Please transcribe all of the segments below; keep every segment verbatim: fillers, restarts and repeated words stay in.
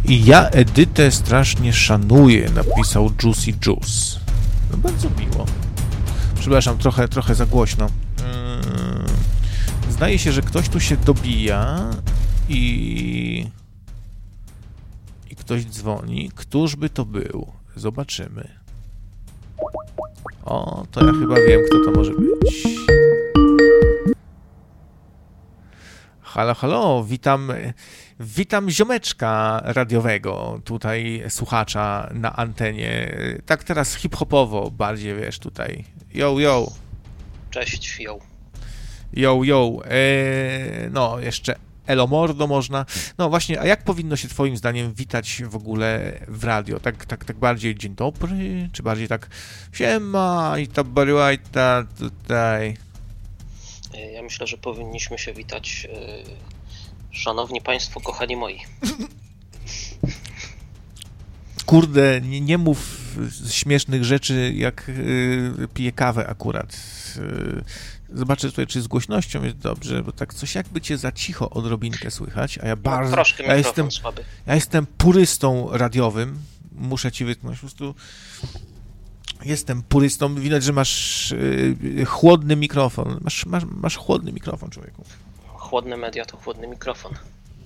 I ja Edytę strasznie szanuję, napisał Juicy Juice. No bardzo miło. Przepraszam, trochę, trochę za głośno. Zdaje się, że ktoś tu się dobija i... i ktoś dzwoni. Któż by to był? Zobaczymy. O, to ja chyba wiem, kto to może być. Halo, halo, witam, witam ziomeczka radiowego, tutaj słuchacza na antenie. Tak teraz hip-hopowo bardziej, wiesz, tutaj. Yo, yo. Cześć, yo. Yo, yo. Eee, no, jeszcze elo mordo można. No właśnie, a jak powinno się twoim zdaniem witać w ogóle w radio? Tak, tak, tak bardziej dzień dobry, czy bardziej tak siema i ta baruajta tutaj... Ja myślę, że powinniśmy się witać. Szanowni Państwo, kochani moi. Kurde, nie, nie mów śmiesznych rzeczy, jak y, piję kawę akurat. Y, zobaczę tutaj, czy z głośnością jest dobrze, bo tak coś jakby cię za cicho odrobinkę słychać, a ja bardzo... No, troszkę ja jestem, słaby. ja jestem purystą radiowym, muszę ci wytknąć, po prostu... Jestem purystą, widać, że masz y, chłodny mikrofon. Masz, masz, masz chłodny mikrofon, człowieku. Chłodne media to chłodny mikrofon.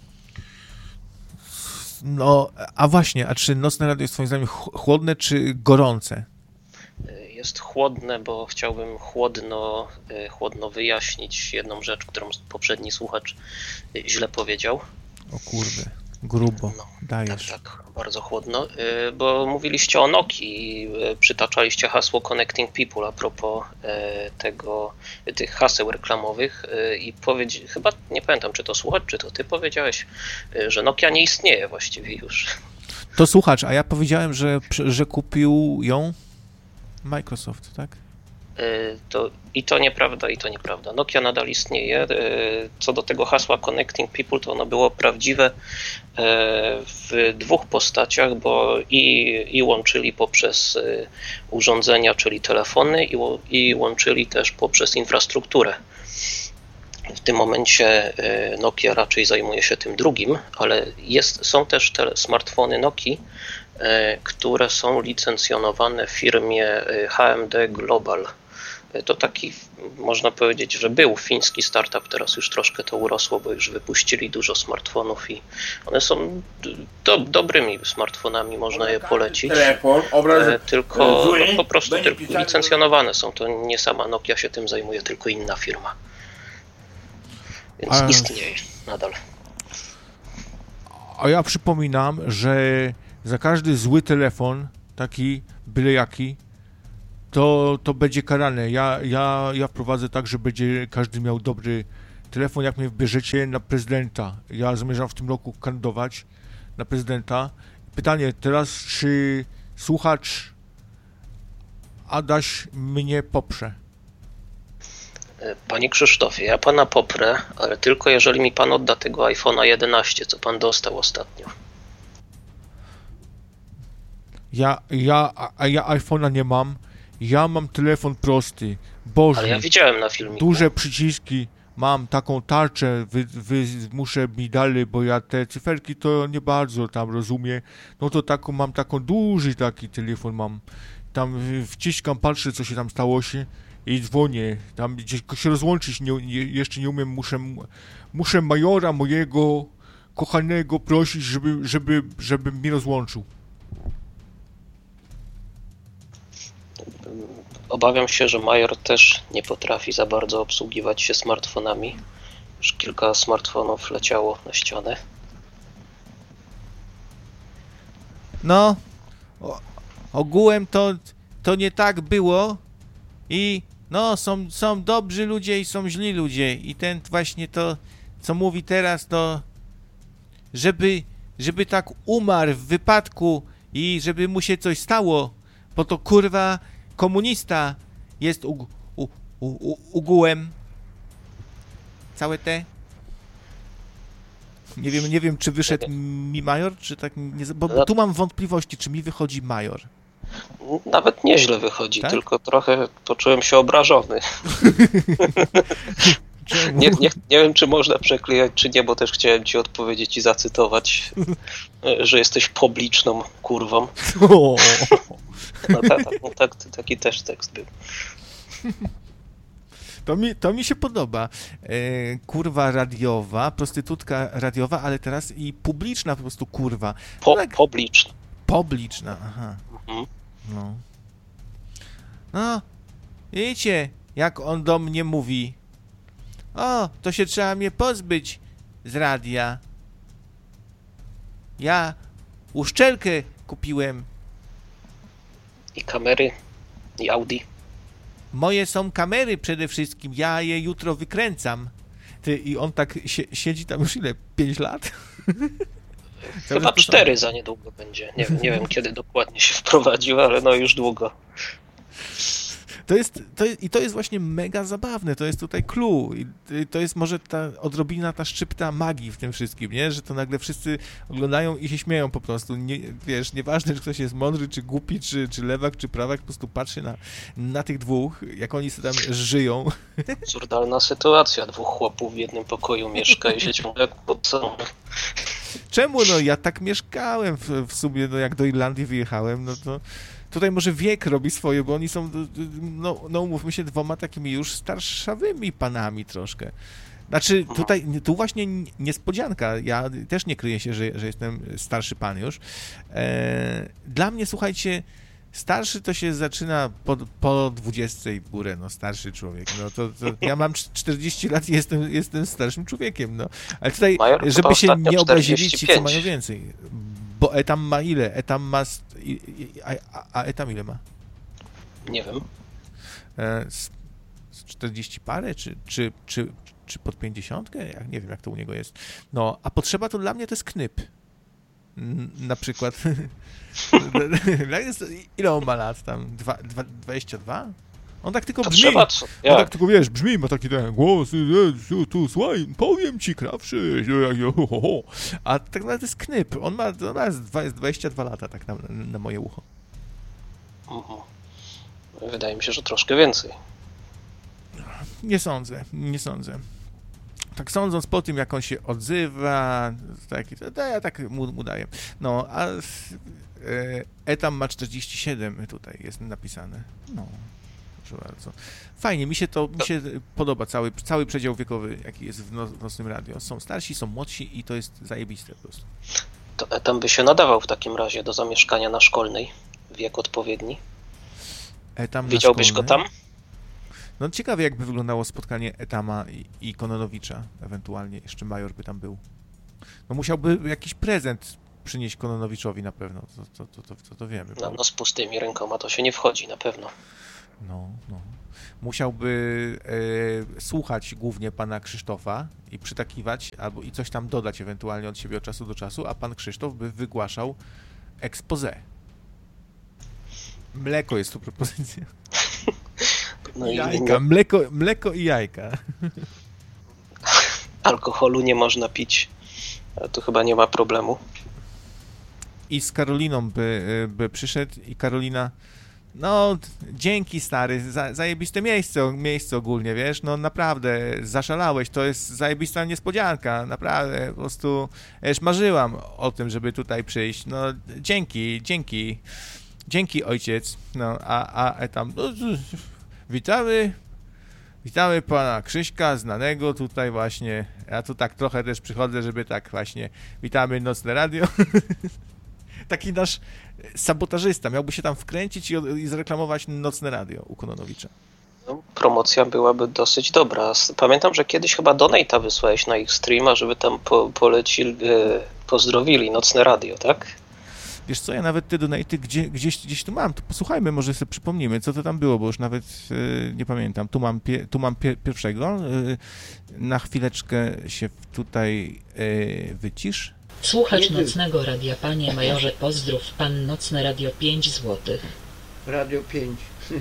No, a właśnie, a czy nocne radio jest twoim zdaniem chłodne czy gorące? Jest chłodne, bo chciałbym chłodno, chłodno wyjaśnić jedną rzecz, którą poprzedni słuchacz źle powiedział. O kurde, grubo, no, dajesz. Tak, tak, bardzo chłodno, bo mówiliście o Nokii i przytaczaliście hasło Connecting People a propos tego, tych haseł reklamowych i powiedzi, chyba nie pamiętam, czy to słuchacz, czy to ty powiedziałeś, że Nokia nie istnieje właściwie już. To słuchacz, a ja powiedziałem, że, że kupił ją Microsoft, tak? To, I to nieprawda, i to nieprawda. Nokia nadal istnieje. Co do tego hasła Connecting People, to ono było prawdziwe w dwóch postaciach, bo i, i łączyli poprzez urządzenia, czyli telefony, i, i łączyli też poprzez infrastrukturę. W tym momencie Nokia raczej zajmuje się tym drugim, ale jest, są też te smartfony Nokii, które są licencjonowane w firmie H M D Global. To taki, można powiedzieć, że był fiński startup, teraz już troszkę to urosło, bo już wypuścili dużo smartfonów i one są do, dobrymi smartfonami, można je polecić. Telefon, obraz, tylko no, po prostu tylko licencjonowane są, to nie sama Nokia się tym zajmuje, tylko inna firma. Więc a, istnieje nadal. A ja przypominam, że za każdy zły telefon, taki byle jaki, to, to będzie karane. Ja, ja, ja wprowadzę tak, że będzie każdy miał dobry telefon, jak mnie wybierzecie na prezydenta. Ja zamierzam w tym roku kandydować na prezydenta. Pytanie teraz, czy słuchacz Adaś mnie poprze? Panie Krzysztofie, ja pana poprę, ale tylko jeżeli mi pan odda tego iPhone'a jedenaście, co pan dostał ostatnio. Ja, ja, a ja iPhone'a nie mam. Ja mam telefon prosty, bożny. Ale ja widziałem na filmiku. Duże przyciski, mam taką tarczę, wy, wy muszę mi dalej, bo ja te cyferki to nie bardzo tam rozumiem. No to taką, mam taką duży taki telefon mam. Tam wciskam, patrzę, co się tam stało się i dzwonię. Tam gdzieś się rozłączyć nie, nie, jeszcze nie umiem, muszę, muszę majora mojego kochanego prosić, żeby, żeby, żeby mi rozłączył. Obawiam się, że major też nie potrafi za bardzo obsługiwać się smartfonami. Już kilka smartfonów leciało na ścianę. No, o, ogółem to, to nie tak było i no, są, są dobrzy ludzie i są źli ludzie i ten właśnie to, co mówi teraz, to żeby, żeby tak umarł w wypadku i żeby mu się coś stało, bo to kurwa komunista jest u, u, u, ugułem. Całe te. Nie wiem, nie wiem, czy wyszedł mi major, czy tak nie, bo tu mam wątpliwości, czy mi wychodzi major. Nawet nieźle wychodzi, tak? Tylko trochę poczułem się obrażony. Czemu? Nie, nie, nie wiem, czy można przeklejać, czy nie, bo też chciałem ci odpowiedzieć i zacytować, że jesteś publiczną kurwą. O. No tak, tak, no tak, taki też tekst był. To mi, to mi się podoba. E, kurwa radiowa, prostytutka radiowa, ale teraz i publiczna po prostu kurwa. Po, tak, publiczna. Publiczna, aha. Mhm. No. No, wiecie, jak on do mnie mówi. O, to się trzeba mnie pozbyć z radia. Ja uszczelkę kupiłem. I kamery, i Audi. Moje są kamery przede wszystkim, ja je jutro wykręcam. Ty, i on tak sie, siedzi tam już ile? Pięć lat? Chyba cztery za niedługo będzie. Nie, nie wiem, kiedy dokładnie się wprowadził, ale no już długo. To jest, to jest, i to jest właśnie mega zabawne, to jest tutaj clue. I to jest może ta odrobina, ta szczypta magii w tym wszystkim, nie? Że to nagle wszyscy oglądają i się śmieją po prostu. Nie, wiesz, nieważne, czy ktoś jest mądry, czy głupi, czy, czy lewak, czy prawak, po prostu patrzy na, na tych dwóch, jak oni sobie tam żyją. Absurdalna sytuacja. Dwóch chłopów w jednym pokoju mieszka i się ciągle kłócą. Czemu? No ja tak mieszkałem w, w sumie, no jak do Irlandii wyjechałem, no to tutaj może wiek robi swoje, bo oni są, no, no umówmy się, dwoma takimi już starszawymi panami troszkę. Znaczy, tutaj, tu właśnie niespodzianka, ja też nie kryję się, że, że jestem starszy pan już. E, dla mnie, słuchajcie, starszy to się zaczyna po, po dwudziestej w górę, no starszy człowiek, no to, to ja mam czterdzieści lat i jestem, jestem starszym człowiekiem, no. Ale tutaj, Major, żeby się nie obrazili czterdzieści ci, pięć. co mają więcej, bo Etam ma ile? Etam ma, a, a, a Etam ile ma? Nie wiem. E, z, z czterdzieści parę, czy, czy, czy, czy pod pięćdziesiątkę? Ja nie wiem, jak to u niego jest. No, a potrzeba to dla mnie to jest knyp. Na przykład. Ile on ma lat tam? Dwa, dwa, dwadzieścia dwa? On tak tylko brzmi. Trzeba, co? On tak tylko, wiesz, brzmi, ma taki ten głos, tu, tu, słuchaj, powiem ci, krawszy, ho, ho, ho. A tak naprawdę to jest knyp. On ma, on ma dwadzieścia dwa lata, tak na, na moje ucho. Mhm. Wydaje mi się, że troszkę więcej. Nie sądzę, nie sądzę. Tak sądząc po tym, jak on się odzywa, taki, to ja tak mu, mu daję. No, a e, Etam ma czterdzieści siedem, tutaj jest napisane. No, proszę bardzo. Fajnie, mi się to mi się podoba, cały, cały przedział wiekowy, jaki jest w, no, w Nocnym Radio. Są starsi, są młodsi i to jest zajebiste po prostu. To Etam by się nadawał w takim razie do zamieszkania na Szkolnej, wiek odpowiedni. Etam Widziałbyś go tam? No ciekawe, jakby wyglądało spotkanie Etama i, i Kononowicza, ewentualnie jeszcze Major by tam był. No musiałby jakiś prezent przynieść Kononowiczowi na pewno, to, to, to, to, to wiemy. No, no z pustymi rękoma to się nie wchodzi na pewno. No, no. Musiałby e, słuchać głównie pana Krzysztofa i przytakiwać, albo i coś tam dodać ewentualnie od siebie od czasu do czasu, a pan Krzysztof by wygłaszał expose. Mleko jest tu propozycja. No jajka, i nie... mleko, mleko i jajka. Alkoholu nie można pić, tu chyba nie ma problemu. I z Karoliną by, by przyszedł i Karolina, no dzięki stary, za, zajebiste miejsce, miejsce ogólnie, wiesz, no naprawdę, zaszalałeś, to jest zajebista niespodzianka, naprawdę, po prostu, wiesz, marzyłam o tym, żeby tutaj przyjść, no dzięki, dzięki, dzięki ojciec, no a, a tam, no, witamy, witamy pana Krzyśka, znanego tutaj właśnie, ja tu tak trochę też przychodzę, żeby tak właśnie, witamy Nocne Radio. Taki nasz sabotażysta, miałby się tam wkręcić i, i zareklamować Nocne Radio u Kononowicza. No, promocja byłaby dosyć dobra. Pamiętam, że kiedyś chyba donate'a wysłałeś na ich streama, żeby tam po, polecili, e, pozdrowili Nocne Radio, tak? Wiesz co, ja nawet te donate'y gdzie, gdzieś, gdzieś tu mam, to posłuchajmy, może sobie przypomnimy, co to tam było, bo już nawet e, nie pamiętam. Tu mam, pie, tu mam pie, pierwszego, e, na chwileczkę się tutaj e, wycisz. Słuchacz Nocnego Radia, panie majorze, pozdrów, pan Nocne Radio pięć złotych. Radio pięć.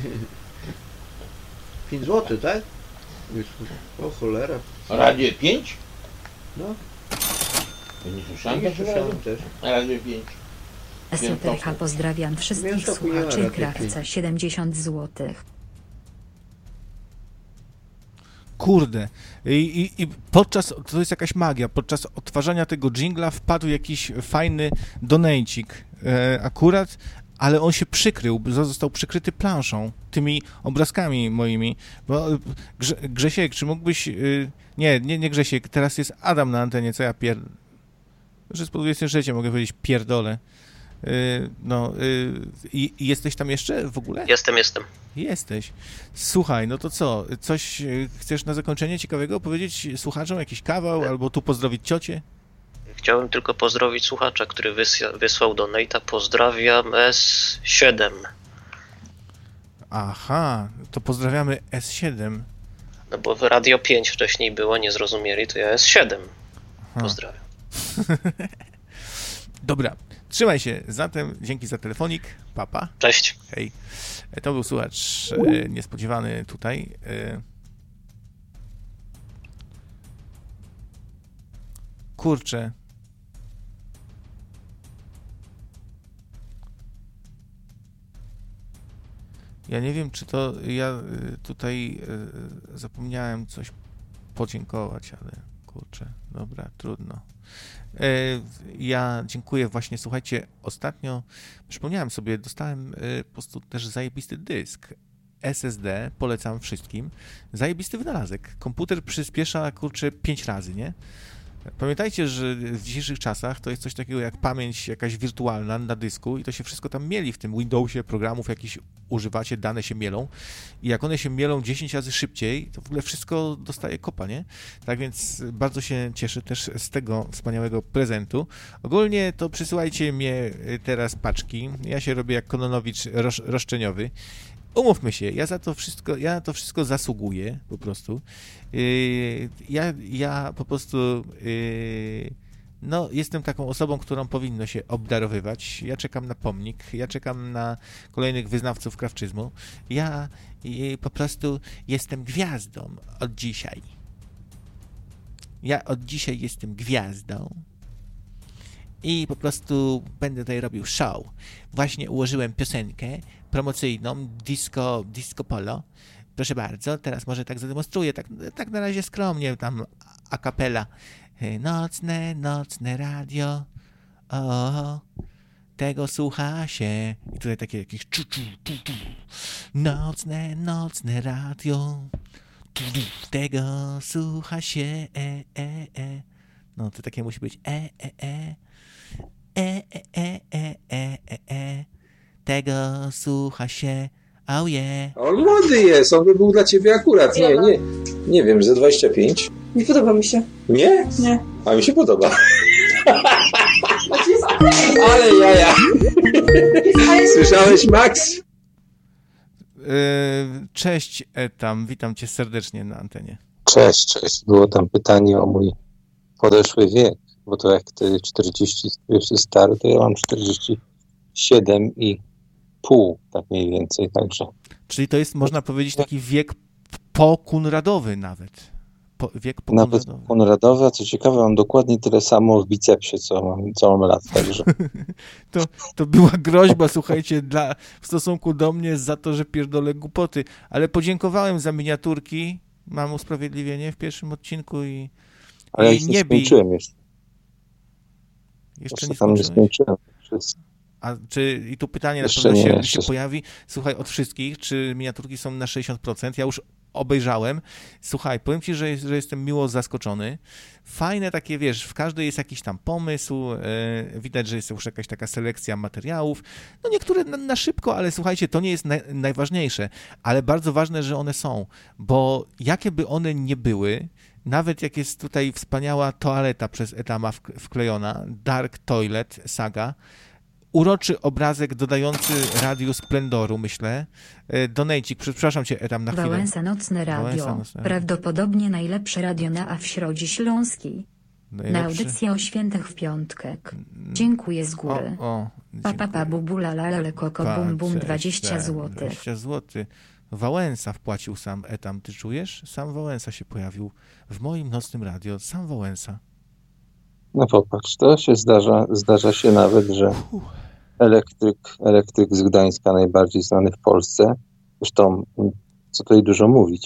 pięć złotych, tak? O cholera. Radio pięć? No. Ja nie słyszałem, Nie słyszałem też. Radio pięć. S T H pozdrawiam wszystkich słuchaczy, krawca siedemdziesiąt złotych. kurde. I, i, I podczas, to jest jakaś magia, podczas odtwarzania tego dżingla wpadł jakiś fajny donejcik. E, akurat, ale on się przykrył, został przykryty planszą, tymi obrazkami moimi. Bo, Grze, Grzesiek, czy mógłbyś... Y, nie, nie, nie Grzesiek, teraz jest Adam na antenie, co ja pier... Że z dwudziestego trzeciego mogę powiedzieć pierdolę. Y, no, y, i, i jesteś tam jeszcze w ogóle? Jestem, jestem. Jesteś. Słuchaj, no to co? Coś y, chcesz na zakończenie ciekawego powiedzieć słuchaczom? Jakiś kawał? Albo tu pozdrowić ciocię? Chciałem tylko pozdrowić słuchacza, który wysja- wysłał donate'a. Pozdrawiam S siedem. Aha, to pozdrawiamy S siedem. No bo w Radio pięć wcześniej było, nie zrozumieli, to ja S siedem. Aha. Pozdrawiam. Dobra, trzymaj się. Zatem dzięki za telefonik. Papa. Cześć. Hej. To był słuchacz e, niespodziewany tutaj. E, kurczę. Ja nie wiem, czy to ja e, tutaj e, zapomniałem coś podziękować, ale kurczę, dobra, trudno. Ja dziękuję właśnie, słuchajcie, ostatnio przypomniałem sobie, dostałem po prostu też zajebisty dysk S S D, polecam wszystkim, zajebisty wynalazek. Komputer przyspiesza, kurczę, pięć razy, nie? Pamiętajcie, że w dzisiejszych czasach to jest coś takiego jak pamięć jakaś wirtualna na dysku i to się wszystko tam mieli w tym Windowsie, programów jakichś używacie, dane się mielą i jak one się mielą dziesięć razy szybciej, to w ogóle wszystko dostaje kopa, nie? Tak więc bardzo się cieszę też z tego wspaniałego prezentu. Ogólnie to przysyłajcie mnie teraz paczki, ja się robię jak Kononowicz rosz, roszczeniowy. Umówmy się, ja za to wszystko, ja na to wszystko zasługuję po prostu. Yy, ja, ja po prostu yy, no, jestem taką osobą, którą powinno się obdarowywać. Ja czekam na pomnik, ja czekam na kolejnych wyznawców krawczyzmu. Ja yy, po prostu jestem gwiazdą od dzisiaj. Ja od dzisiaj jestem gwiazdą. I po prostu będę tutaj robił show. Właśnie ułożyłem piosenkę promocyjną, disco, disco polo. Proszę bardzo, teraz może tak zademonstruję, tak, tak na razie skromnie, tam a cappella. Nocne, nocne radio, o, tego słucha się. I tutaj takie jakieś czu, czu, tu, tu. Nocne, nocne radio, tu, tu, tego słucha się, e, e, e. No to takie musi być e, e, e. E, e, e, e, e, e, e. Tego słucha się, oh yeah. On młody jest, on by był dla ciebie akurat. Nie, nie, nie wiem, ze dwadzieścia pięć. Nie podoba mi się. Nie? Nie. A mi się podoba. Ale jaja. Słyszałeś, Max? Cześć, Etam, witam cię serdecznie na antenie. Cześć, cześć. Było tam pytanie o mój podeszły wiek, bo to jak ty czterdzieści jesteś stary, to ja mam czterdzieści siedem i pół, tak mniej więcej, także. Czyli to jest, można powiedzieć, taki wiek pokunradowy nawet. Po, wiek Nawet pokunradowy. konradowy, a co ciekawe, mam dokładnie tyle samo w bicepsie, co mam, co mam lat, także. to, to była groźba, słuchajcie, dla, w stosunku do mnie za to, że pierdolę głupoty, ale podziękowałem za miniaturki, mam usprawiedliwienie w pierwszym odcinku i Ale ja i ich nie, nie bij. skończyłem jeszcze. Jeszcze Jeszcze nie tam nie skończyłeś? skończyłem. Wszystko. A czy i tu pytanie Jeszcze na pewno nie, się, jeszcze. się pojawi. Słuchaj, od wszystkich, czy miniaturki są na sześćdziesiąt procent? Ja już obejrzałem. Słuchaj, powiem ci, że, że jestem miło zaskoczony. Fajne takie, wiesz, w każdej jest jakiś tam pomysł, yy, widać, że jest już jakaś taka selekcja materiałów. No niektóre na, na szybko, ale słuchajcie, to nie jest naj, najważniejsze, ale bardzo ważne, że one są, bo jakie by one nie były, nawet jak jest tutaj wspaniała toaleta przez Etama wklejona, Dark Toilet Saga, uroczy obrazek dodający radiu splendoru, myślę. Donejcik, przepraszam cię, Etam, na chwilę. Wałęsa Nocne Radio. Wałęsa Nocne Radio. Prawdopodobnie najlepsze radio na A w Środzie Śląskiej. Najlepszy. Na audycję o świętych w piątek. Dziękuję z góry. O, o, Papa pa, bubula lalele koko bum bum dwadzieścia złotych. dwadzieścia złotych. Wałęsa wpłacił sam Etam, ty czujesz? Sam Wałęsa się pojawił w moim nocnym radio, sam Wałęsa. No popatrz, to się zdarza, zdarza się nawet, że elektryk, elektryk z Gdańska, najbardziej znany w Polsce, zresztą co tutaj dużo mówić,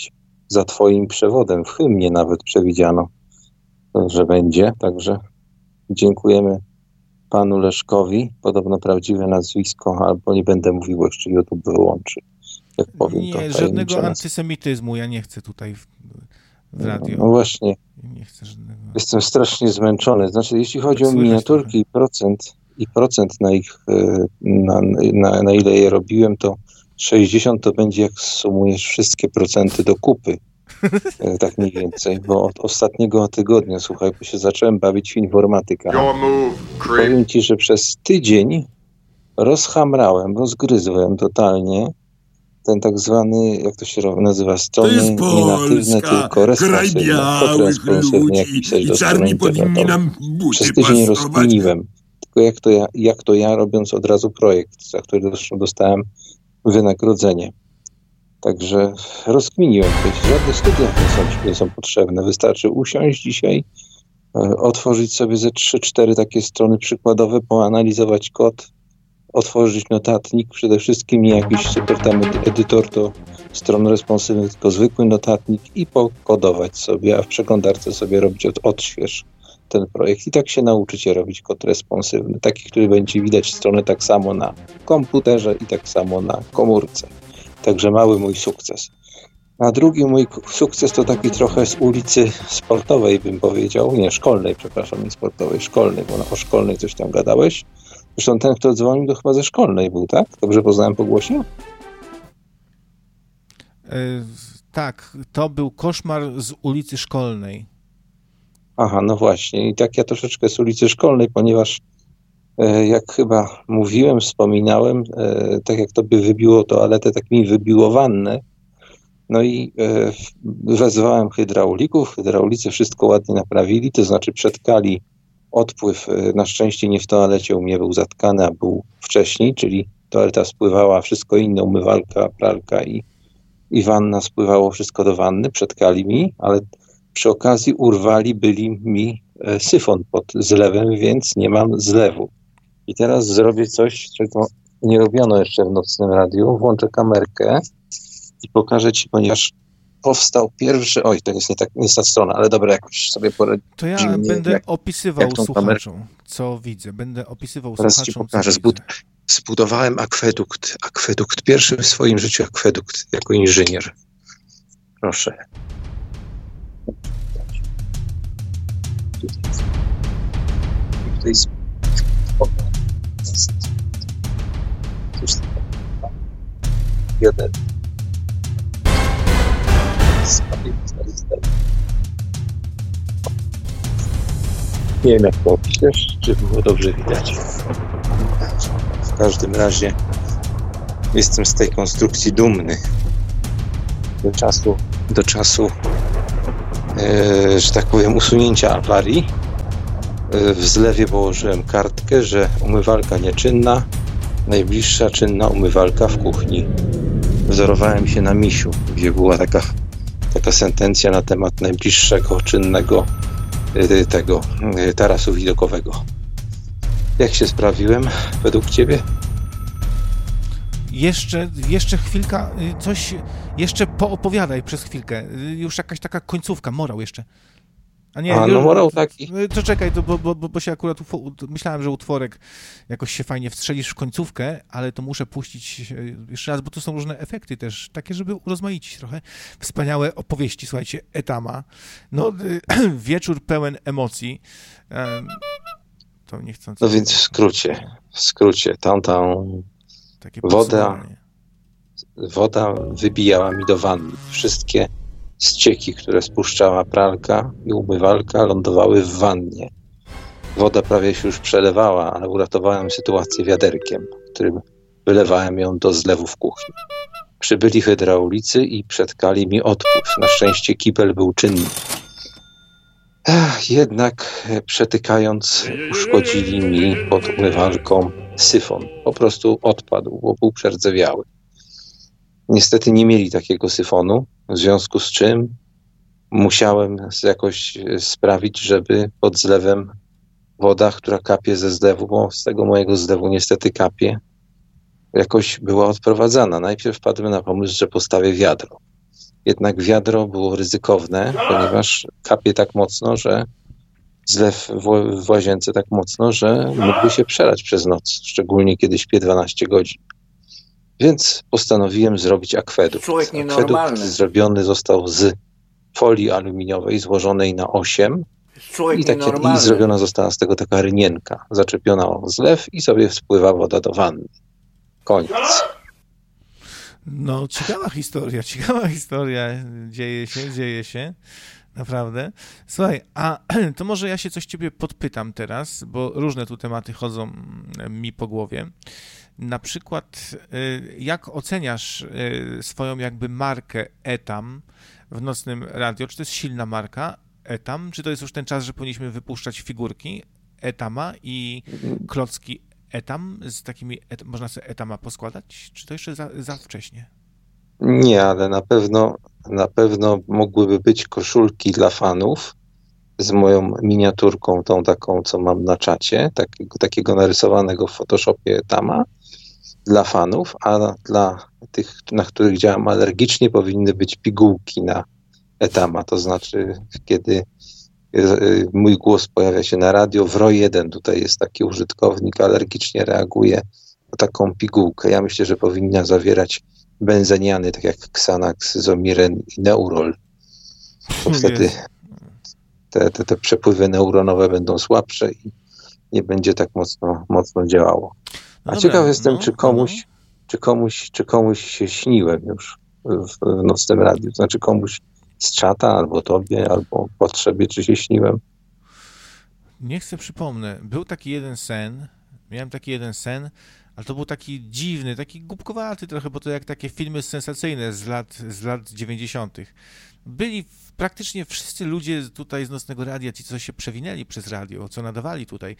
za twoim przewodem. W hymnie nawet przewidziano, że będzie. Także dziękujemy panu Leszkowi. Podobno prawdziwe nazwisko, albo nie będę mówił, bo jeszcze YouTube wyłączy. Jak powiem, nie, to żadnego antysemityzmu ja nie chcę tutaj w, w radio. No właśnie. Nie chcę żadnego. Jestem strasznie zmęczony. Znaczy, jeśli chodzi tak o miniaturki i procent, i procent na ich, na, na, na ile je robiłem, to sześćdziesiąt to będzie, jak sumujesz wszystkie procenty do kupy. Tak mniej więcej, bo od ostatniego tygodnia, słuchaj, bo się zacząłem bawić w informatykę. Powiem ci, że przez tydzień rozchamrałem, rozgryzłem totalnie ten tak zwany, jak to się nazywa, strony nie natywne, tylko responsywne. responsywne ludzi i czarni powinni nam buty Przez tydzień pasować. rozkminiłem. Tylko jak to, ja, jak to ja, robiąc od razu projekt, za który zresztą dostałem wynagrodzenie. Także rozkminiłem, że żadne studia nie są, nie są potrzebne. Wystarczy usiąść dzisiaj, otworzyć sobie ze trzy cztery takie strony przykładowe, poanalizować kod, otworzyć notatnik, przede wszystkim nie jakiś super tam edytor do stron responsywnych, tylko zwykły notatnik i pokodować sobie, a w przeglądarce sobie robić od, odśwież ten projekt. I tak się nauczycie robić kod responsywny, taki, który będzie widać stronę tak samo na komputerze i tak samo na komórce. Także mały mój sukces. A drugi mój sukces to taki trochę z ulicy sportowej, bym powiedział. Nie, szkolnej, przepraszam, nie sportowej, szkolnej, bo o szkolnej coś tam gadałeś. Zresztą ten, kto dzwonił, to chyba ze szkolnej był, tak? Dobrze poznałem po głosie? Yy, tak, to był koszmar z ulicy Szkolnej. Aha, no właśnie. I tak ja troszeczkę z ulicy Szkolnej, ponieważ e, jak chyba mówiłem, wspominałem, e, tak jak to by wybiło toaletę, tak mi wybiło wannę. No i e, wezwałem hydraulików. Hydraulicy wszystko ładnie naprawili, to znaczy przetkali odpływ. Na szczęście nie w toalecie u mnie był zatkany, a był wcześniej, czyli toaleta spływała, wszystko inne, umywalka, pralka i, i wanna spływało wszystko do wanny, przetkali mi, ale przy okazji urwali byli mi syfon pod zlewem, więc nie mam zlewu. I teraz zrobię coś, czego nie robiono jeszcze w Nocnym Radiu. Włączę kamerkę i pokażę ci, ponieważ powstał pierwszy... Oj, to jest nie, tak, nie jest ta strona, ale dobra, jakoś sobie poradzimy. To ja nie, będę jak, opisywał jak słuchaczom, kamerę... co widzę. Będę opisywał Teraz słuchaczom, ci pokażę. co widzę. Zbudowałem akwedukt. Akwedukt. Pierwszy w swoim życiu akwedukt jako inżynier. Proszę. Tutaj jest jeden. Nie wiem, jak to opiszesz, czy było dobrze widać. W każdym razie jestem z tej konstrukcji dumny. Do czasu, do czasu e, że tak powiem, usunięcia awarii e, w zlewie położyłem kartkę, że umywalka nieczynna, najbliższa czynna umywalka w kuchni. Wzorowałem się na misiu, gdzie była taka, taka sentencja na temat najbliższego czynnego e, tego e, tarasu widokowego. Jak się sprawiłem według ciebie? Jeszcze, jeszcze chwilka, coś, jeszcze poopowiadaj przez chwilkę. Już jakaś taka końcówka, morał jeszcze. A nie, A, no morał taki. To czekaj, to, bo, bo, bo się akurat ufo, myślałem, że utworek jakoś się fajnie wstrzelisz w końcówkę, ale to muszę puścić jeszcze raz, bo to są różne efekty też, takie, żeby urozmaicić trochę. Wspaniałe opowieści, słuchajcie, Etama. No, wieczór pełen emocji. To nie chcąc... No więc w skrócie, w skrócie, tam, tam woda, woda wybijała mi do wanny. Wszystkie ścieki, które spuszczała pralka i umywalka, lądowały w wannie. Woda prawie się już przelewała, ale uratowałem sytuację wiaderkiem, którym wylewałem ją do zlewu w kuchni. Przybyli hydraulicy i przetkali mi odpływ. Na szczęście kibel był czynny. Ech, jednak przetykając uszkodzili mi pod umywalką syfon. Po prostu odpadł, bo był przerdzewiały. Niestety nie mieli takiego syfonu, w związku z czym musiałem jakoś sprawić, żeby pod zlewem woda, która kapie ze zlewu, bo z tego mojego zlewu niestety kapie, jakoś była odprowadzana. Najpierw wpadłem na pomysł, że postawię wiadro. jednak wiadro było ryzykowne, ponieważ kapie tak mocno, że zlew w, w łazience tak mocno, że mógłby się przelać przez noc, szczególnie kiedy śpię dwanaście godzin. Więc postanowiłem zrobić akwedukt. Człowiek nienormalny. Akwedukt zrobiony został z folii aluminiowej złożonej na osiem Człowiek i, takie, i zrobiona została z tego taka rynienka, zaczepiona o zlew i sobie spływa woda do wanny. Koniec. No, ciekawa historia, ciekawa historia. Dzieje się, dzieje się. Naprawdę. Słuchaj, a to może ja się coś ciebie podpytam teraz, bo różne tu tematy chodzą mi po głowie. Na przykład, jak oceniasz swoją jakby markę Etam w Nocnym Radio? Czy to jest silna marka Etam? Czy to jest już ten czas, że powinniśmy wypuszczać figurki Etama i klocki Etam z takimi, et, można sobie Etama poskładać? Czy to jeszcze za, za wcześnie? Nie, ale na pewno, na pewno mogłyby być koszulki dla fanów z moją miniaturką, tą taką, co mam na czacie, takiego, takiego narysowanego w Photoshopie Etama dla fanów, a dla tych, na których działam alergicznie, powinny być pigułki na Etama, to znaczy kiedy mój głos pojawia się na radio, w R O jeden tutaj jest taki użytkownik, alergicznie reaguje na taką pigułkę. Ja myślę, że powinna zawierać benzeniany, tak jak Xanax, Zomiren i Neurol. To wtedy te, te, te przepływy neuronowe będą słabsze i nie będzie tak mocno, mocno działało. A no ciekaw jestem, no, czy komuś, no. czy komuś, czy komuś się śniłem już w, w Nocnym Radiu. Znaczy komuś z czata, albo tobie, albo potrzebie, czy się śniłem. Niech sobie przypomnę. Był taki jeden sen, miałem taki jeden sen, ale to był taki dziwny, taki głupkowaty trochę, bo to jak takie filmy sensacyjne z lat, z lat dziewięćdziesiątych. Byli praktycznie wszyscy ludzie tutaj z Nocnego Radia, ci, co się przewinęli przez radio, co nadawali tutaj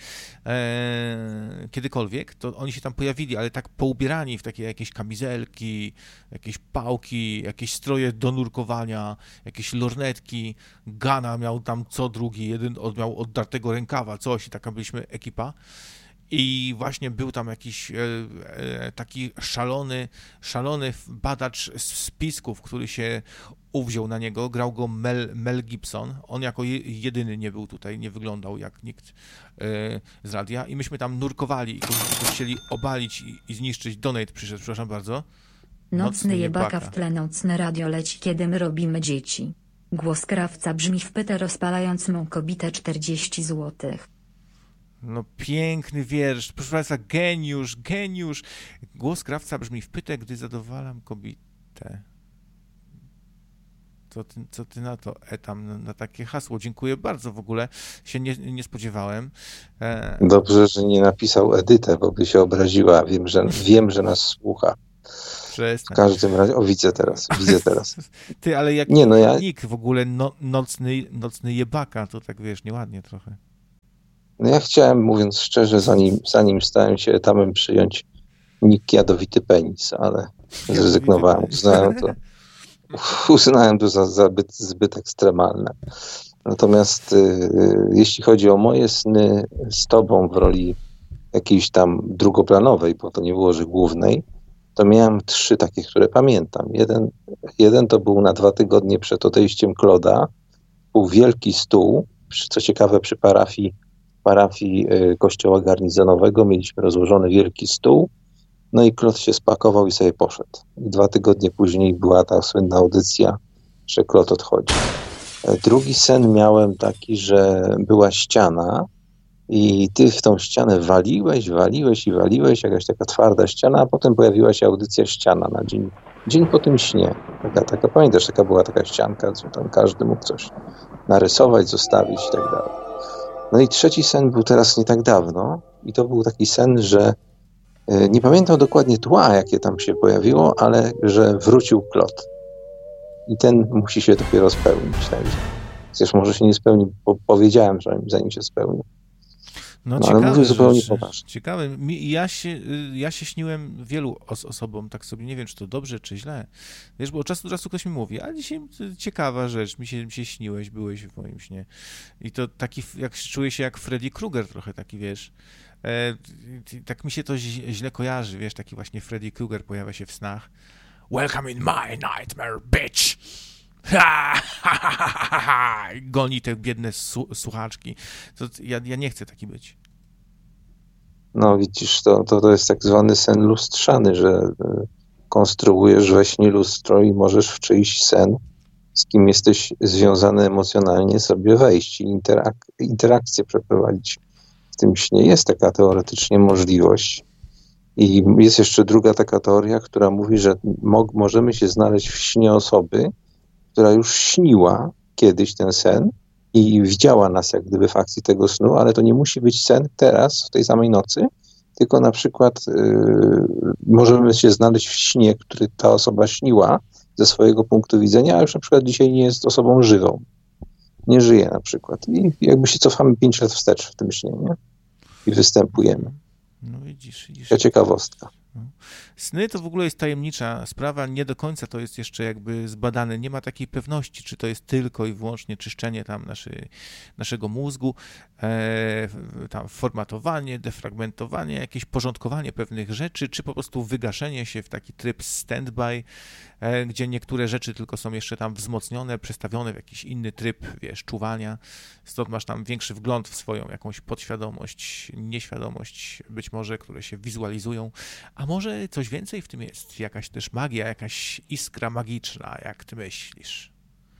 e, kiedykolwiek, to oni się tam pojawili, ale tak poubierani w takie jakieś kamizelki, jakieś pałki, jakieś stroje do nurkowania, jakieś lornetki. Gana miał tam co drugi, jeden od, miał oddartego rękawa, coś i taka byliśmy ekipa. I właśnie był tam jakiś e, e, taki szalony, szalony badacz z spisków, który się uwziął na niego, grał go Mel, Mel Gibson. On jako je, jedyny nie był tutaj, nie wyglądał jak nikt e, z radia. I myśmy tam nurkowali i go, go chcieli obalić i, i zniszczyć. Donate przyszedł, przepraszam bardzo. Nocny, Nocny jebaka, jebaka w tle, Nocne Radio leci, kiedy my robimy dzieci. Głos krawca brzmi w pytę, rozpalając mą kobietę czterdzieści złotych. No piękny wiersz, proszę Państwa, geniusz, geniusz. Głos krawca brzmi w pytę, gdy zadowalam kobietę. Co ty, co ty na to, Etam, na, na takie hasło? Dziękuję bardzo, w ogóle się nie, nie spodziewałem. E... Dobrze, że nie napisał Edytę, bo by się obraziła. Wiem, że, wiem, że nas słucha. Przestań. W każdym razie, o widzę teraz, widzę teraz. Ty, ale jak nie, no ja... nick w ogóle no, nocny, nocny jebaka, to tak wiesz, nieładnie trochę. No ja chciałem, mówiąc szczerze, zanim, zanim stałem się Etamem, przyjąć nick Jadowity Penis, ale zrezygnowałem. Uznałem to, uznałem to za, za zbyt, zbyt ekstremalne. Natomiast y, jeśli chodzi o moje sny z tobą w roli jakiejś tam drugoplanowej, bo to nie było, że głównej, to miałem trzy takie, które pamiętam. Jeden, jeden to był na dwa tygodnie przed odejściem Kloda. Był wielki stół, co ciekawe przy parafii parafii kościoła garnizonowego, mieliśmy rozłożony wielki stół, no i Klot się spakował i sobie poszedł. I dwa tygodnie później była ta słynna audycja, że Klot odchodzi. Drugi sen miałem taki, że była ściana i ty w tą ścianę waliłeś, waliłeś i waliłeś, jakaś taka twarda ściana, a potem pojawiła się audycja ściana na dzień, dzień po tym śnie. Taka, taka, pamiętasz, taka była taka ścianka, co tam każdy mógł coś narysować, zostawić i tak dalej. No i trzeci sen był teraz nie tak dawno i to był taki sen, że y, nie pamiętam dokładnie tła, jakie tam się pojawiło, ale że wrócił Klot. I ten musi się dopiero spełnić. Także. Chociaż może się nie spełni, bo powiedziałem, że zanim się spełni. No, no ciekawe, ale mówię zupełnie rzeczy, poważnie. Ciekawe. Ja się, ja się śniłem wielu os- osobom, tak sobie nie wiem, czy to dobrze, czy źle. Wiesz, bo od czasu do czasu ktoś mi mówi, ale dzisiaj ciekawa rzecz, mi się, mi się śniłeś, byłeś w moim śnie. I to taki, jak czuję się jak Freddy Krueger trochę taki, wiesz. E, tak mi się to źle kojarzy, wiesz, taki właśnie Freddy Krueger pojawia się w snach. Welcome in my nightmare, bitch! Ha, ha, ha, ha, ha, goni te biedne su- słuchaczki. To ja, ja nie chcę taki być. No widzisz, to, to, to jest tak zwany sen lustrzany, że konstruujesz we śnie lustro i możesz w czyjś sen, z kim jesteś związany emocjonalnie, sobie wejść i interak- interakcję przeprowadzić w tym śnie. Jest taka teoretycznie możliwość. I jest jeszcze druga taka teoria, która mówi, że mo- możemy się znaleźć w śnie osoby, która już śniła kiedyś ten sen i widziała nas jak gdyby w akcji tego snu, ale to nie musi być sen teraz, w tej samej nocy, tylko na przykład yy, możemy się znaleźć w śnie, który ta osoba śniła ze swojego punktu widzenia, a już na przykład dzisiaj nie jest osobą żywą. Nie żyje na przykład. I jakby się cofamy pięć lat wstecz w tym śnie, nie? I występujemy. No widzisz, widzisz. To ciekawostka. Sny to w ogóle jest tajemnicza sprawa, nie do końca to jest jeszcze jakby zbadane, nie ma takiej pewności, czy to jest tylko i wyłącznie czyszczenie tam naszy, naszego mózgu, e, tam formatowanie, defragmentowanie, jakieś porządkowanie pewnych rzeczy, czy po prostu wygaszenie się w taki tryb standby, e, gdzie niektóre rzeczy tylko są jeszcze tam wzmocnione, przestawione w jakiś inny tryb, wiesz, czuwania, stąd masz tam większy wgląd w swoją jakąś podświadomość, nieświadomość, być może, które się wizualizują, a może coś więcej w tym jest, jakaś też magia, jakaś iskra magiczna, jak ty myślisz?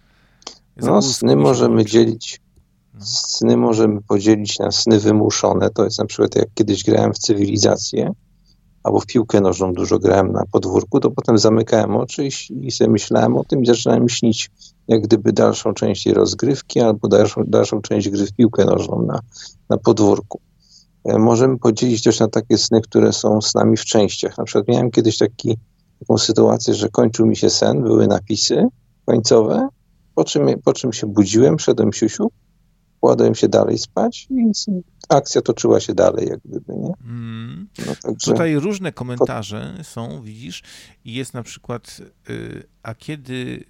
No, sny możemy dzielić, no. sny możemy podzielić na sny wymuszone, to jest na przykład jak kiedyś grałem w Cywilizację, albo w piłkę nożną dużo grałem na podwórku, to potem zamykałem oczy i, i sobie myślałem o tym i zaczynałem śnić jak gdyby dalszą część jej rozgrywki, albo dalszą, dalszą część gry w piłkę nożną na, na podwórku. Możemy podzielić też na takie sny, które są snami w częściach. Na przykład miałem kiedyś taki, taką sytuację, że kończył mi się sen, były napisy końcowe, po czym, po czym się budziłem, szedłem siusiu, kładłem się dalej spać i akcja toczyła się dalej, jak gdyby, nie? Mm. No, także... Tutaj różne komentarze są, widzisz, i jest na przykład, yy, a kiedy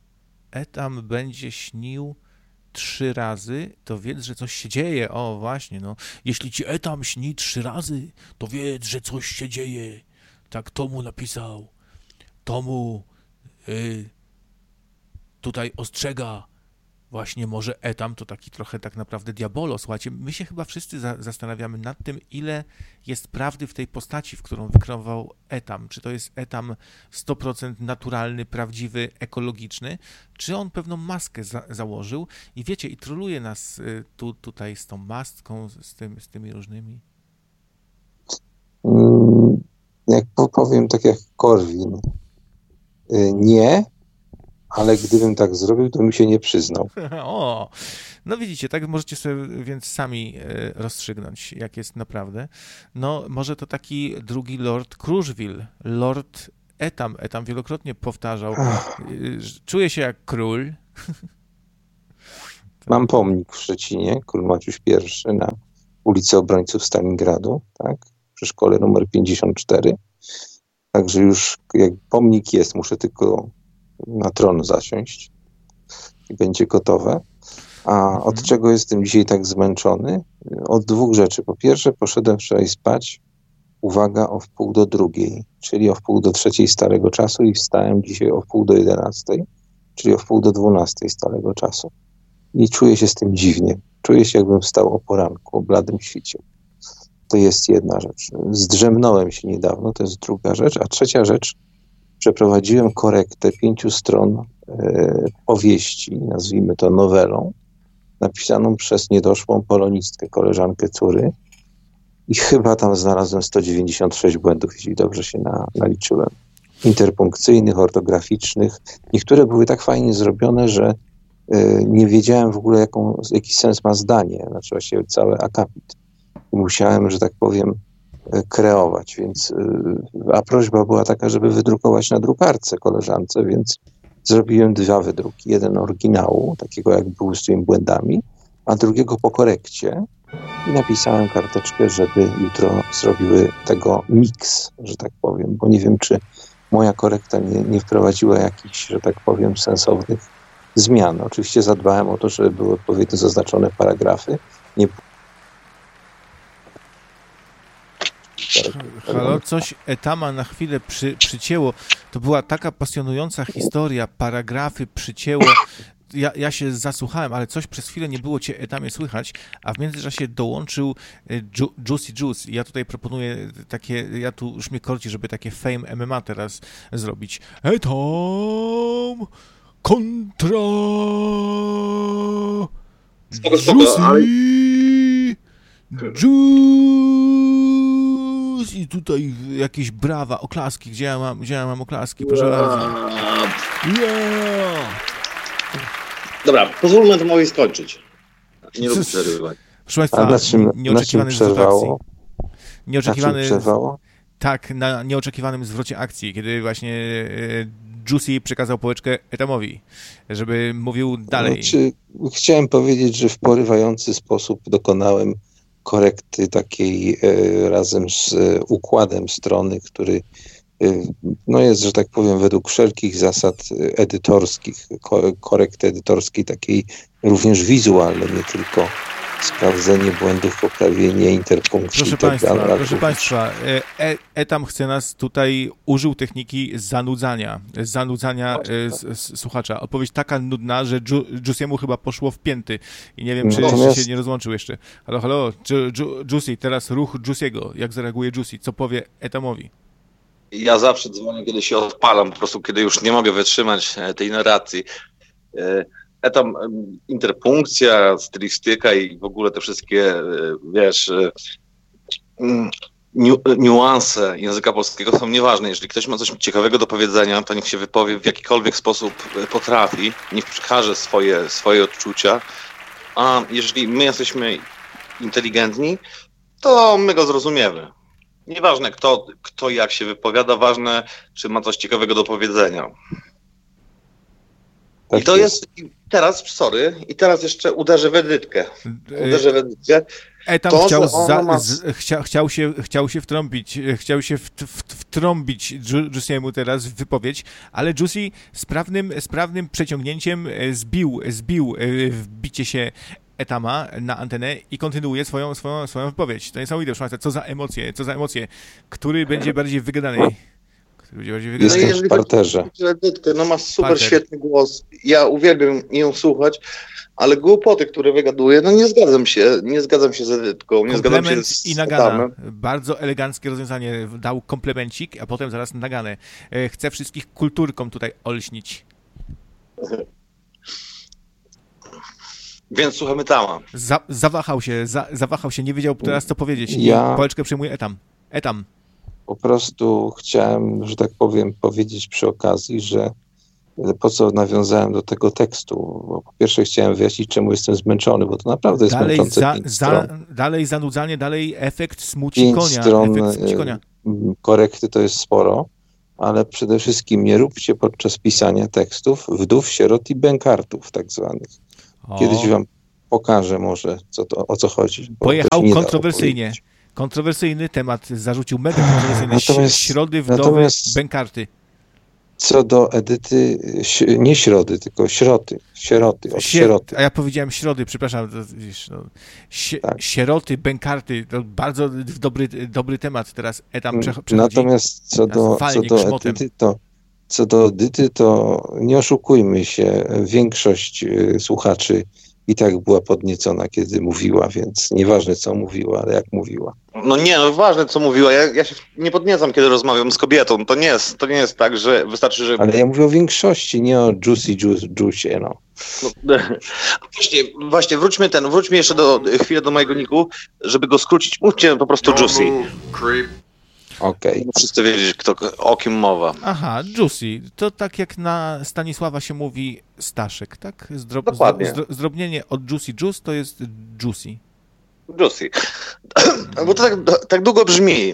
Etam będzie śnił trzy razy, to wiedz, że coś się dzieje. O, właśnie, no. Jeśli ci Etam śni trzy razy, to wiedz, że coś się dzieje. Tak Tomu napisał. Tomu y, tutaj ostrzega właśnie może Etam, to taki trochę tak naprawdę diabolo. Słuchajcie, my się chyba wszyscy za, zastanawiamy nad tym, ile jest prawdy w tej postaci, w którą wykreował Etam. Czy to jest Etam sto procent naturalny, prawdziwy, ekologiczny, czy on pewną maskę za, założył i wiecie, i troluje nas y, tu, tutaj z tą maską, z, tym, z tymi różnymi? Mm, jak powiem tak jak Korwin, y, nie, ale gdybym tak zrobił, to mi się nie przyznał. O, no widzicie, tak możecie sobie więc sami rozstrzygnąć, jak jest naprawdę. No, może to taki drugi Lord Kruszwil, Lord Etam. Etam wielokrotnie powtarzał, czuję się jak król. Mam pomnik w Szczecinie, król Maciuś I na ulicy Obrońców Stalingradu, tak, przy szkole numer pięćdziesiąt cztery. Także już jak pomnik jest, muszę tylko na tron zasiąść i będzie gotowe. A od czego jestem dzisiaj tak zmęczony? Od dwóch rzeczy. Po pierwsze, poszedłem wczoraj spać, uwaga, o wpół do drugiej, czyli o wpół do trzeciej starego czasu i wstałem dzisiaj o wpół do jedenastej, czyli o wpół do dwunastej starego czasu. I czuję się z tym dziwnie. Czuję się, jakbym wstał o poranku, o bladym świcie. To jest jedna rzecz. Zdrzemnąłem się niedawno, to jest druga rzecz. A trzecia rzecz, przeprowadziłem korektę pięciu stron e, powieści, nazwijmy to nowelą, napisaną przez niedoszłą polonistkę, koleżankę Cury i chyba tam znalazłem sto dziewięćdziesiąt sześć błędów, jeśli dobrze się na, naliczyłem. Interpunkcyjnych, ortograficznych. Niektóre były tak fajnie zrobione, że e, nie wiedziałem w ogóle, jaką, jaki sens ma zdanie, znaczy właściwie cały akapit. I musiałem, że tak powiem, kreować, więc a prośba była taka, żeby wydrukować na drukarce koleżance, więc zrobiłem dwa wydruki. Jeden oryginału, takiego jak był z tymi błędami, a drugiego po korekcie i napisałem karteczkę, żeby jutro zrobiły tego miks, że tak powiem, bo nie wiem, czy moja korekta nie, nie wprowadziła jakichś, że tak powiem, sensownych zmian. Oczywiście zadbałem o to, żeby były odpowiednio zaznaczone paragrafy. Nie Halo, coś Etama na chwilę przy, przycięło. To była taka pasjonująca historia, paragrafy przycięło. Ja, ja się zasłuchałem, ale coś przez chwilę nie było cię Etamie słychać, a w międzyczasie dołączył Ju, Juicy Juice. Ja tutaj proponuję takie, ja tu już mnie korci, żeby takie Fame M M A teraz zrobić. Etam kontra Spoko, spoko, ale... Juice i tutaj jakieś brawa, oklaski. Gdzie ja mam, gdzie ja mam oklaski? Proszę bardzo. Yeah! Dobra, pozwólmy Etamowi skończyć. Nie lubię przerywać. Proszę Państwa, na czym, nieoczekiwany na czym przerwało? Nieoczekiwany, na czym przerwało? Tak, na nieoczekiwanym zwrocie akcji, kiedy właśnie Juicy przekazał pałeczkę Etamowi, żeby mówił dalej. Znaczy, chciałem powiedzieć, że w porywający sposób dokonałem korekty takiej e, razem z e, układem strony, który e, no jest, że tak powiem, według wszelkich zasad edytorskich, ko, korekty edytorskiej, takiej również wizualnej, nie tylko sprawdzenie błędów, poprawienie interpunkcji. Proszę i tak Państwa, dalej, proszę Państwa, e, Etam chce nas tutaj, użył techniki zanudzania, zanudzania e, s, s, słuchacza. Odpowiedź taka nudna, że Ju, Juicy'emu chyba poszło w pięty i nie wiem, czy Natomiast... się nie rozłączył jeszcze. Halo, halo, Ju, Ju, Juicy, teraz ruch Juicy'ego. Jak zareaguje Juicy? Co powie Etamowi? Ja zawsze dzwonię, kiedy się odpalam, po prostu kiedy już nie mogę wytrzymać tej narracji. Etam, interpunkcja, stylistyka i w ogóle te wszystkie, wiesz, niu, niuanse języka polskiego są nieważne. Jeżeli ktoś ma coś ciekawego do powiedzenia, to niech się wypowie w jakikolwiek sposób potrafi, niech przekaże swoje, swoje odczucia, a jeżeli my jesteśmy inteligentni, to my go zrozumiemy. Nieważne kto, kto jak się wypowiada, ważne, czy ma coś ciekawego do powiedzenia. I to jest, teraz, sorry, i teraz jeszcze uderzę w edytkę. Uderzę w edytkę. Etam To, chciał, że ona za, ma- z, chcia, chciał, się, chciał się wtrąbić, chciał się w, w, wtrąbić Ju- Juicy'emu teraz w wypowiedź, ale Juicy sprawnym, sprawnym przeciągnięciem zbił, zbił wbicie się Etama na antenę i kontynuuje swoją, swoją, swoją wypowiedź. To niesamowite, proszę Państwa, co za emocje, co za emocje. Który będzie bardziej wygadany? Który będzie bardziej wygadany? Jestem jeżeli w parterze. chodzi o edytkę, no ma super Parter. świetny głos. Ja uwielbiam ją słuchać, ale głupoty, które wygaduje, no nie zgadzam się, nie zgadzam się z edytką, nie zgadzam się Komplement z i nagana. Etamem. Bardzo eleganckie rozwiązanie. Dał komplemencik, a potem zaraz naganę. E, Chcę wszystkich kulturką tutaj olśnić. Więc słuchamy Etama. Za, zawahał się, za, zawahał się, nie wiedział teraz co powiedzieć. I Ja- pałeczkę przejmuje Etam. Etam. Po prostu chciałem, że tak powiem, powiedzieć przy okazji, że po co nawiązałem do tego tekstu. Bo po pierwsze chciałem wyjaśnić, czemu jestem zmęczony, bo to naprawdę jest Dalej, męczące za, pięć za, stron. dalej zanudzanie, dalej efekt smuci Pięć konia. stron Efekt smuci konia. y, korekty to jest sporo, ale przede wszystkim nie róbcie podczas pisania tekstów wdów, sierot i bękartów tak zwanych. O, Kiedyś wam pokażę może, co to, o co chodzi. bo to pojechał się nie da kontrowersyjnie. opowiedzieć. Kontrowersyjny temat, zarzucił mega kontrowersyjny. Natomiast- Środy, wdowy, natomiast- bękarty. Co do Edyty, ś- nie środy, tylko śroty, sieroty, od Sie- sieroty. A ja powiedziałem środy, przepraszam. To, wiesz, no, sie, Tak. Sieroty, bękarty, to bardzo dobry, dobry temat teraz Etam prze- przechodzi. Natomiast co Teraz do, walnie co do grzmotem. Edyty, to co do Edyty, to nie oszukujmy się, większość y, słuchaczy i tak była podniecona, kiedy mówiła, więc nieważne co mówiła, ale jak mówiła. No nie, no ważne co mówiła. Ja, ja się nie podniecam, kiedy rozmawiam z kobietą. To nie jest, to nie jest tak, że wystarczy, że... Ale ja mówię o większości, nie o Juicy Juice, Juice, no. No, właśnie, właśnie, wróćmy ten, wróćmy jeszcze do chwilę do mojego niku, żeby go skrócić. Mówcie po prostu Juicy. Okej. Wszyscy wiedzieć, kto, o kim mowa. Aha, Juicy. To tak jak na Stanisława się mówi Staszek, tak? Zdrob, Dokładnie. zdro, zdrobnienie od Juicy Juice to jest Juicy. Juicy. Bo to tak, tak długo brzmi.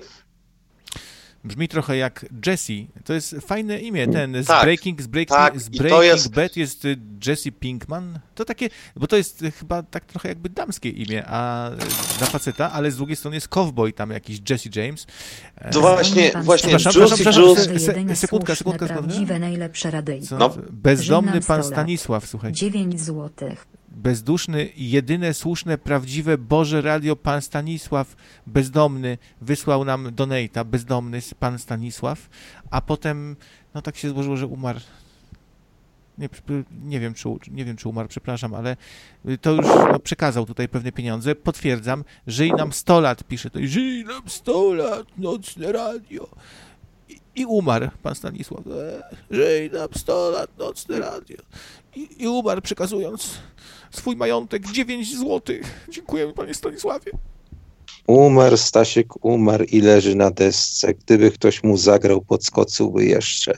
Brzmi trochę jak Jesse. To jest fajne imię, ten z Tak, Breaking, z Breaking, tak, z i to Breaking jest- Bad jest y, Jesse Pinkman. To takie, bo to jest y, chyba tak trochę jakby damskie imię, a y, dla faceta, ale z drugiej strony jest cowboy tam jakiś Jesse James. E, To właśnie, właśnie Przepraszam, Juicy przepraszam, Juice. se- se- Jedyne sekundka, słuszne, sekundka, sekundka. prawdziwe, najlepsze radyjko. Co? No. Bezdomny Żegnam pan sto lat. Stanisław, słuchaj. dziewięć złotych. bezduszny, jedyne słuszne, prawdziwe Boże Radio, pan Stanisław Bezdomny wysłał nam donate'a, bezdomny pan Stanisław, a potem, no tak się złożyło, że umarł. Nie, nie wiem, czy, nie wiem, czy umarł, przepraszam, ale to już no, przekazał tutaj pewne pieniądze. Potwierdzam, żyj nam sto lat, pisze to. Żyj nam sto lat, nocne radio. I, i umarł pan Stanisław. Żyj nam sto lat, nocne radio. I, i umarł, przekazując swój majątek dziewięć złotych. Dziękujemy, panie Stanisławie. Umarł, Stasiek umarł i leży na desce. Gdyby ktoś mu zagrał, podskoczyłby jeszcze.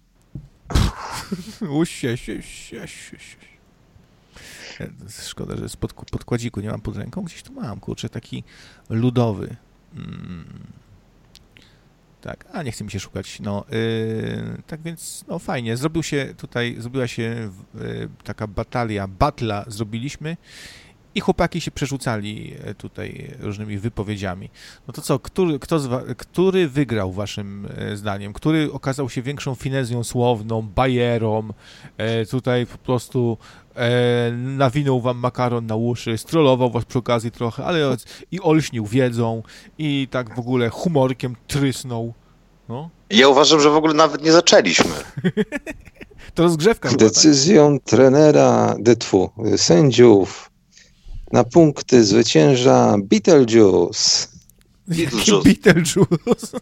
Usie, się, się, się, się. Szkoda, że z pod, podkładziku nie mam pod ręką. Gdzieś tu mam, kurczę, taki ludowy. Mm. Tak, a nie chce mi się szukać. No, yy, tak więc, no fajnie. Zrobił się tutaj, zrobiła się yy, taka batalia, batla zrobiliśmy i chłopaki się przerzucali tutaj różnymi wypowiedziami. No to co, który, kto z wa- który wygrał waszym zdaniem? Który okazał się większą finezją słowną, bajerą, e, tutaj po prostu e, nawinął wam makaron na uszy, strollował was przy okazji trochę, ale i olśnił wiedzą i tak w ogóle humorkiem trysnął. No. Ja uważam, że w ogóle nawet nie zaczęliśmy. To rozgrzewka była, Decyzją tak? trenera, detwu, sędziów, na punkty zwycięża Beetlejuice. Beetlejuice. Beetlejuice.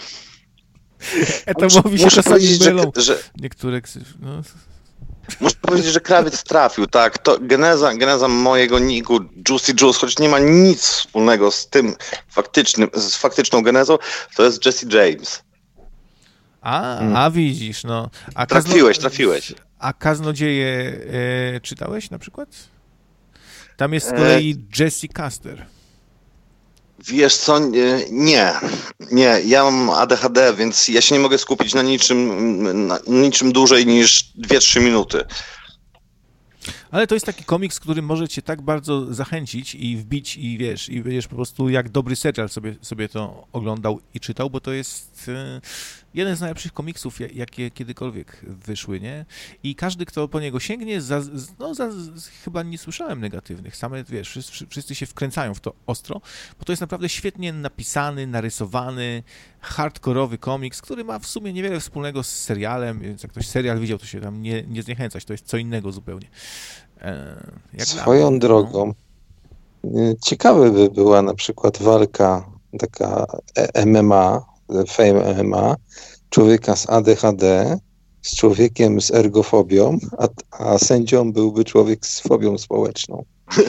Etamowi się Muszę czasami powiedzieć, mylą. że, że... Niektóre... No. Muszę powiedzieć, że krawiec trafił, tak. To geneza, geneza mojego niku Juicy Juice, choć nie ma nic wspólnego z tym faktycznym, z faktyczną genezą, to jest Jesse James. A, hmm. a widzisz, no. A trafiłeś, kazno... trafiłeś. A Kaznodzieje e, czytałeś na przykład? Tam jest z kolei e... Jesse Custer. Wiesz co, nie, nie, ja mam A D H D, więc ja się nie mogę skupić na niczym, na niczym dłużej niż dwie trzy minuty. Ale to jest taki komiks, który może cię tak bardzo zachęcić i wbić i wiesz, i będziesz po prostu jak dobry serial sobie, sobie to oglądał i czytał, bo to jest e, jeden z najlepszych komiksów, jakie kiedykolwiek wyszły, nie? I każdy, kto po niego sięgnie, za, no za, chyba nie słyszałem negatywnych, same, wiesz, wszyscy, wszyscy się wkręcają w to ostro, bo to jest naprawdę świetnie napisany, narysowany, hardkorowy komiks, który ma w sumie niewiele wspólnego z serialem, więc jak ktoś serial widział, to się tam nie, nie zniechęcać, to jest co innego zupełnie. Jak Swoją dla... drogą, ciekawe by była na przykład walka taka M M A, Fame M M A, człowieka z A D H D z człowiekiem z ergofobią, a, a sędzią byłby człowiek z fobią społeczną.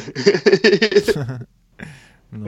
No.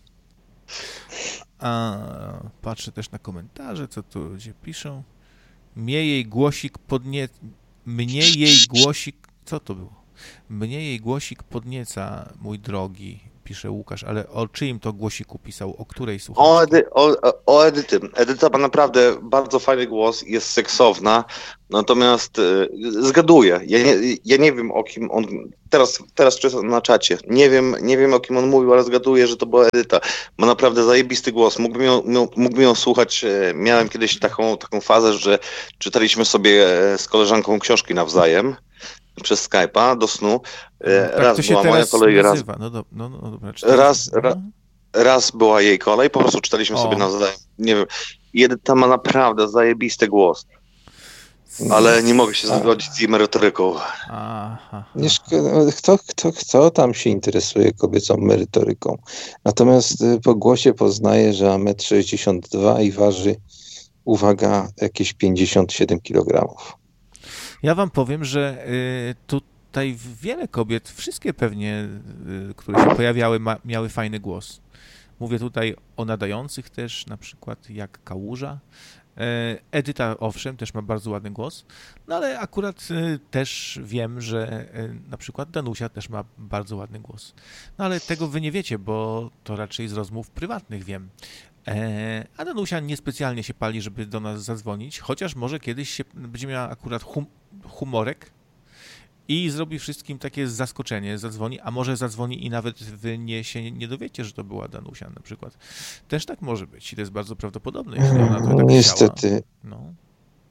A, patrzę też na komentarze, co tu ludzie piszą. Mnie jej głosik podnie... Mnie jej głosik... Co to było? Mnie jej głosik podnieca, mój drogi, pisze Łukasz, ale o czyim to głosiku pisał? O której słuchaczki? O, Edy, o, o Edyty. Edyta ma naprawdę bardzo fajny głos, jest seksowna, natomiast y, zgaduję. Ja nie, ja nie wiem, o kim on... Teraz, teraz czytam na czacie. Nie wiem, nie wiem, o kim on mówił, ale zgaduję, że to była Edyta. Ma naprawdę zajebisty głos. Mógłbym ją, mógłbym ją słuchać. Miałem kiedyś taką, taką fazę, że czytaliśmy sobie z koleżanką książki nawzajem przez Skype'a do snu. Tak, raz to się była moja kolej, raz, no do, no, no, dobra, raz, ra, raz była jej kolej, po prostu czytaliśmy o. sobie nawzajem. Nie wiem, Edyta ma naprawdę zajebisty głos. Ale nie mogę się zgodzić z jej merytoryką. Aha. Kto, kto, kto tam się interesuje kobiecą merytoryką? Natomiast po głosie poznaje, że ma metr sześćdziesiąt dwa i waży, uwaga, jakieś pięćdziesiąt siedem kilogramów. Ja wam powiem, że y, tutaj wiele kobiet, wszystkie pewnie, y, które się pojawiały, ma, miały fajny głos. Mówię tutaj o nadających też, na przykład jak Kałuża. Edyta, owszem, też ma bardzo ładny głos, no ale akurat y, też wiem, że y, na przykład Danusia też ma bardzo ładny głos. No ale tego wy nie wiecie, bo to raczej z rozmów prywatnych wiem. E, a Danusia niespecjalnie się pali, żeby do nas zadzwonić, chociaż może kiedyś się będzie miała akurat hum, humorek i zrobi wszystkim takie zaskoczenie, zadzwoni, a może zadzwoni i nawet wy nie, się nie dowiecie, że to była Danusia na przykład. Też tak może być i to jest bardzo prawdopodobne, jeśli ona to tak Niestety, no.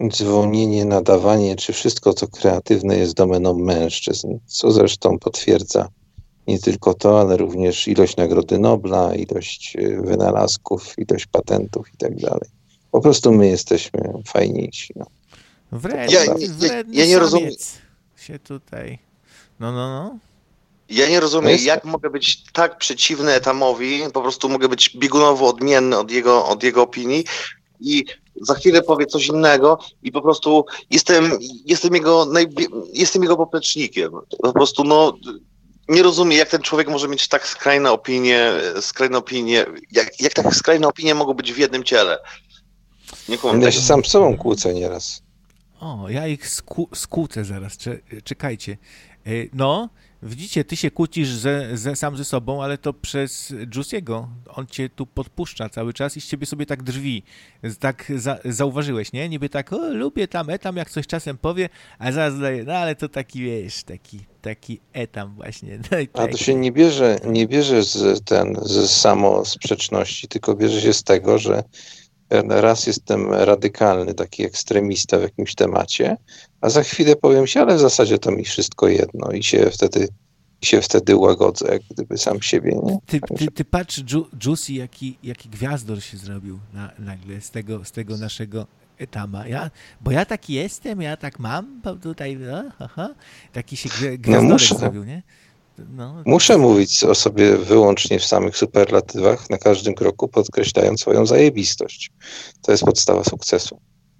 dzwonienie, nadawanie, czy wszystko, co kreatywne, jest domeną mężczyzn, co zresztą potwierdza nie tylko to, ale również ilość Nagrody Nobla, ilość wynalazków, ilość patentów i tak dalej. Po prostu my jesteśmy fajniejsi. No. Wredny, Ja- ja- wredny ja nie rozumiem. samiec się tutaj... No, no, no. Ja nie No rozumiem, jest- jak mogę być tak przeciwny Etamowi, po prostu mogę być biegunowo odmienny od jego, od jego opinii i za chwilę powie coś innego i po prostu jestem, jestem, jego, najbie- jestem jego poplecznikiem. Po prostu no, nie rozumiem, jak ten człowiek może mieć tak skrajne opinie, skrajne opinie, jak, jak tak skrajne opinie mogą być w jednym ciele. Nie kumam Ja tego. się sam z sobą kłócę nieraz. O, ja ich sku, skłócę zaraz, Cze, czekajcie. Y, No, widzicie, ty się kłócisz ze, ze, sam ze sobą, ale to przez Juicy'ego. On cię tu podpuszcza cały czas i z ciebie sobie tak drwi. Z- Tak za, zauważyłeś, nie? Niby tak, o, lubię tam etam, jak coś czasem powie, a zaraz daje, no ale to taki, wiesz, taki, taki etam właśnie. No i A tak. to się nie bierze, nie bierze z, ten, z samosprzeczności, tylko bierze się z tego, że raz jestem radykalny, taki ekstremista w jakimś temacie, a za chwilę powiem się, ale w zasadzie to mi wszystko jedno i się wtedy, i się wtedy łagodzę, jak gdyby sam siebie, nie? Ty, ty, ty patrz, Ju, Juicy, jaki, jaki gwiazdor się zrobił na, nagle z tego, z tego naszego etama. Ja, bo ja taki jestem, ja tak mam, bo tutaj, no, aha, taki się gwi- gwiazdorek muszę. zrobił, nie? No, Muszę mówić o sobie wyłącznie w samych superlatywach, na każdym kroku podkreślając swoją zajebistość. To jest podstawa sukcesu.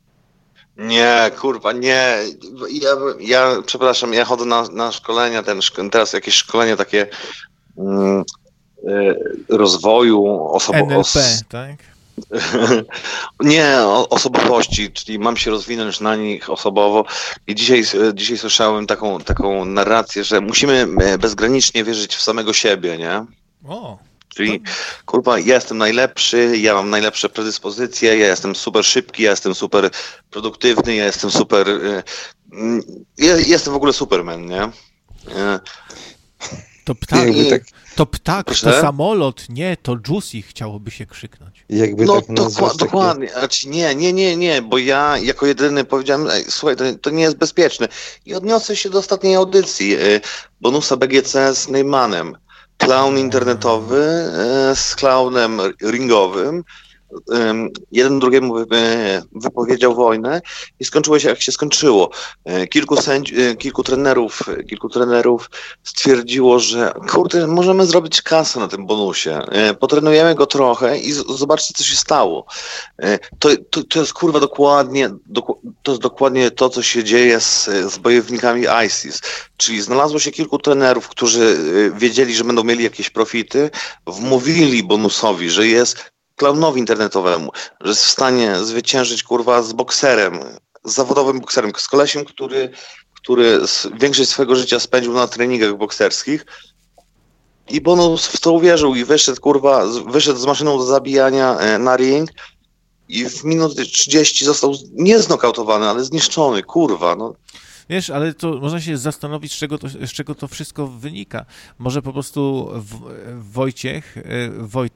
Nie, kurwa, nie. Ja, ja przepraszam, ja chodzę na, na szkolenia, ten, szko- teraz jakieś szkolenie takie mm, y, rozwoju osobo- N L P, os- tak? Nie, o, osobowości, czyli mam się rozwinąć na nich osobowo i dzisiaj, dzisiaj słyszałem taką, taką narrację, że musimy e, bezgranicznie wierzyć w samego siebie, nie? O, Czyli, kurwa, ja jestem najlepszy, ja mam najlepsze predyspozycje, ja jestem super szybki, ja jestem super produktywny, ja jestem super... e, mm, Ja jestem w ogóle Superman, nie? E, to ptak, Jakby tak, to ptak, to Proszę? samolot, nie, to Juicy chciałoby się krzyknąć. jakby No tak nazwać dokła- takie- dokładnie, znaczy nie, nie, nie, nie, bo ja jako jedyny powiedziałem, ej, słuchaj, to, to nie jest bezpieczne i odniosę się do ostatniej audycji, y, bonusa B G C z Neymanem, clown internetowy y, z clownem ringowym, Ym, jeden drugiemu wy, wypowiedział wojnę i skończyło się jak się skończyło. Y, Kilku sędzi, y, kilku trenerów, kilku trenerów stwierdziło, że kurde, możemy zrobić kasę na tym bonusie. Y, Potrenujemy go trochę i z- zobaczcie, co się stało. Y, To, to, to jest kurwa dokładnie, doku- to jest dokładnie to, co się dzieje z, z bojownikami ISIS. Czyli znalazło się kilku trenerów, którzy y, wiedzieli, że będą mieli jakieś profity, wmówili bonusowi, że jest klaunowi internetowemu, że jest w stanie zwyciężyć kurwa z bokserem, z zawodowym bokserem, z kolesiem, który, który s- większość swojego życia spędził na treningach bokserskich i bonus w to uwierzył i wyszedł kurwa, z- wyszedł z maszyną do zabijania e, na ring i w minuty trzydzieści został z- nie znokautowany, ale zniszczony, kurwa, no. Wiesz, ale to można się zastanowić, z czego to, z czego to wszystko wynika. Może po prostu w, Wojciech, e, Wojt,